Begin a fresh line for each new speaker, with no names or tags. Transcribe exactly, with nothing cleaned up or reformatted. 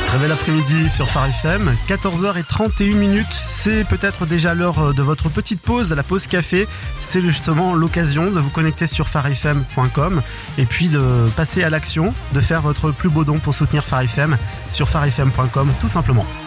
Très bel après-midi sur Phare F M, quatorze heures trente et une minutes, c'est peut-être déjà l'heure de votre petite pause, la pause café. C'est justement l'occasion de vous connecter sur phare f m point com et puis de passer à l'action, de faire votre plus beau don pour soutenir Phare F M sur phare f m point com tout simplement.